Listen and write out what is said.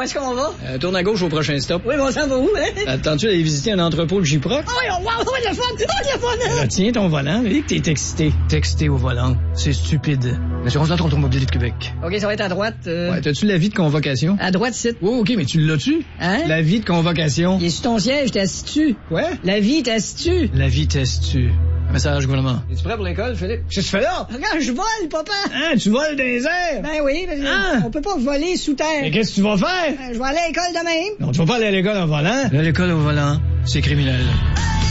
où est-ce qu'on va? Tourne à gauche au prochain stop. Oui, mais on s'en va où, hein? Attends-tu d'aller visiter un entrepôt de Gyproc? Oh, oui, wow, le fun! Oh, le fun! Tiens ton volant, oui, que t'es excité. Texté au volant, c'est stupide. L'assurance d'Automobile de Québec. OK, ça va être à droite. Ouais, t'as-tu l'avis de convocation? À droite, c'est. Oh, OK, mais tu l'as-tu? Hein? L'avis de convocation. Il est sur ton siège, t'es assis-tu? Quoi? L'avis, t'es assis-tu? La vitesse-tu. Message gouvernement. Es-tu prêt pour l'école, Philippe? Qu'est-ce que tu fais là? Regarde, je vole, papa! Hein, tu voles dans les airs? Ben oui, parce que Hein? on peut pas voler sous terre. Mais qu'est-ce que tu vas faire? Je vais aller à l'école demain. Non, tu vas pas aller à l'école en volant. L'école au volant, c'est criminel.